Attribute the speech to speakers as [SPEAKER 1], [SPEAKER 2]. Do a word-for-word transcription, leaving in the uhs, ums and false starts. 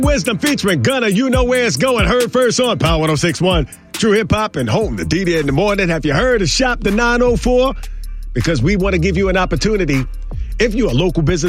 [SPEAKER 1] Wisdom featuring Gunna, you know where it's going. Heard first on Power one oh six point one. True Hip Hop and home to D D in the morning. Have you heard of Shop the nine oh four? Because we want to give you an opportunity. If you're a local business